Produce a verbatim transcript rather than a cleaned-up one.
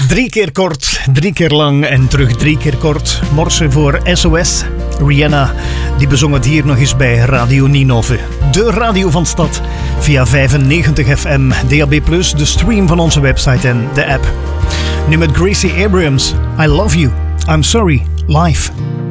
Drie keer kort, drie keer lang en terug drie keer kort. Morsen voor S O S. Rihanna, die bezong het hier nog eens bij Radio Ninove. De radio van stad. Via vijfennegentig F M, D A B plus, de stream van onze website en de app. Nu met Gracie Abrams. I Love You. I'm Sorry. Live.